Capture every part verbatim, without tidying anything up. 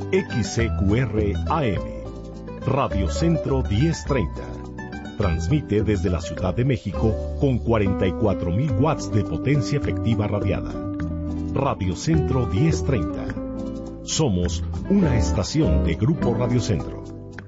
X C Q R A M, Radio Centro diez treinta. Transmite desde la Ciudad de México con cuarenta y cuatro mil watts de potencia efectiva radiada. Radio Centro diez treinta. Somos una estación de Grupo Radio Centro.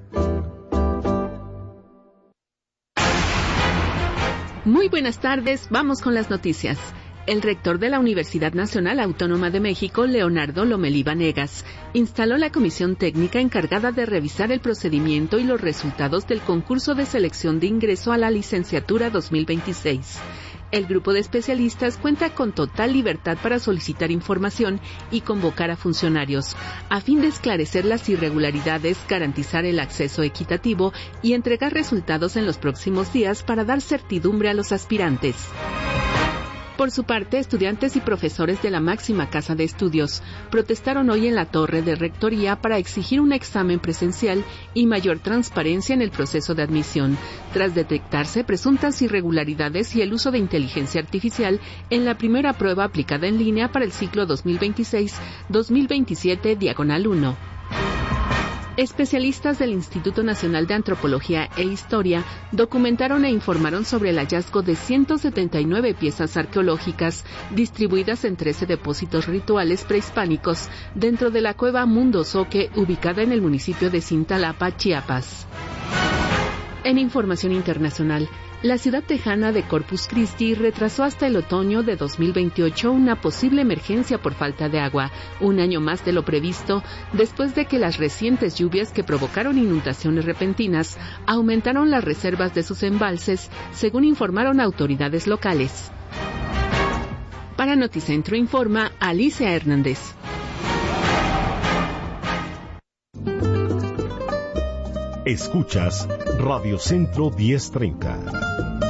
Muy buenas tardes, vamos con las noticias. El rector de la Universidad Nacional Autónoma de México, Leonardo Lomelí Vanegas, instaló la comisión técnica encargada de revisar el procedimiento y los resultados del concurso de selección de ingreso a la licenciatura dos mil veintiséis. El grupo de especialistas cuenta con total libertad para solicitar información y convocar a funcionarios, a fin de esclarecer las irregularidades, garantizar el acceso equitativo y entregar resultados en los próximos días para dar certidumbre a los aspirantes. Por su parte, estudiantes y profesores de la máxima casa de estudios protestaron hoy en la torre de rectoría para exigir un examen presencial y mayor transparencia en el proceso de admisión, tras detectarse presuntas irregularidades y el uso de inteligencia artificial en la primera prueba aplicada en línea para el ciclo dos mil veintiséis dos mil veintisiete diagonal uno. Especialistas del Instituto Nacional de Antropología e Historia documentaron e informaron sobre el hallazgo de ciento setenta y nueve piezas arqueológicas distribuidas en trece depósitos rituales prehispánicos dentro de la cueva Mundo Zoque, ubicada en el municipio de Cintalapa, Chiapas. En información internacional, la ciudad tejana de Corpus Christi retrasó hasta el otoño de dos mil veintiocho una posible emergencia por falta de agua, un año más de lo previsto, después de que las recientes lluvias que provocaron inundaciones repentinas aumentaron las reservas de sus embalses, según informaron autoridades locales. Para Noticentro informa Alicia Hernández. Escuchas Radio Centro diez treinta.